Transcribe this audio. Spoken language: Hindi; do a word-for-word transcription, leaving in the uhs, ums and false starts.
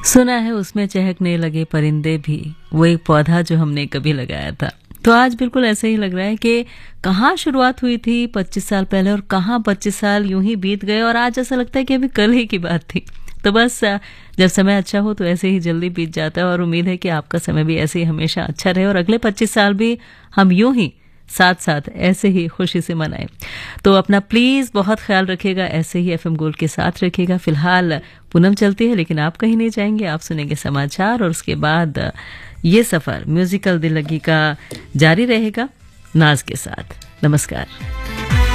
सुना है उसमें चहकने लगे परिंदे भी, वो एक पौधा जो हमने कभी लगाया था। तो आज बिल्कुल ऐसे ही लग रहा है कि कहाँ शुरुआत हुई थी पच्चीस साल पहले और कहाँ पच्चीस साल यूं ही बीत गए और आज ऐसा लगता है कि अभी कल ही की बात थी। तो बस जब समय अच्छा हो तो ऐसे ही जल्दी बीत जाता है और उम्मीद है कि आपका समय भी ऐसे ही हमेशा अच्छा रहे और अगले पच्चीस साल भी हम यूं ही साथ साथ ऐसे ही खुशी से मनाएं। तो अपना प्लीज बहुत ख्याल रखिएगा, ऐसे ही एफएम गोल्ड के साथ रखिएगा। फिलहाल पूनम चलती है लेकिन आप कहीं नहीं जाएंगे, आप सुनेंगे समाचार और उसके बाद ये सफर म्यूजिकल दिल लगी का जारी रहेगा नाज के साथ। नमस्कार।